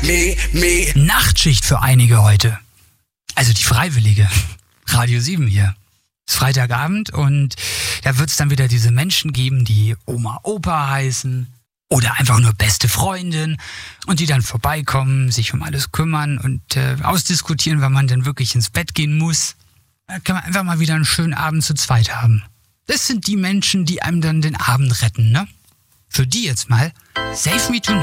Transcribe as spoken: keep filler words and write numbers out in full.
me, me. Nachtschicht für einige heute. Also die Freiwillige. Radio sieben hier. Es ist Freitagabend und da wird es dann wieder diese Menschen geben, die Oma, Opa heißen oder einfach nur beste Freundin und die dann vorbeikommen, sich um alles kümmern und äh, ausdiskutieren, wann man denn wirklich ins Bett gehen muss. Da kann man einfach mal wieder einen schönen Abend zu zweit haben. Das sind die Menschen, die einem dann den Abend retten, ne? Für die jetzt mal Save Me Tonight.